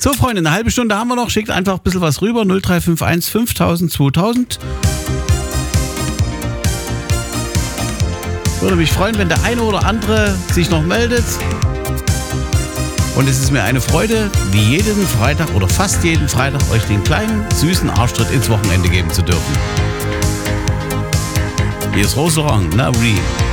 So, Freunde, eine halbe Stunde haben wir noch. Schickt einfach ein bisschen was rüber. 0351 5000 2000. Würde mich freuen, wenn der eine oder andere sich noch meldet. Und es ist mir eine Freude, wie jeden Freitag oder fast jeden Freitag euch den kleinen, süßen Arschtritt ins Wochenende geben zu dürfen. Hier ist Rose Orange, na,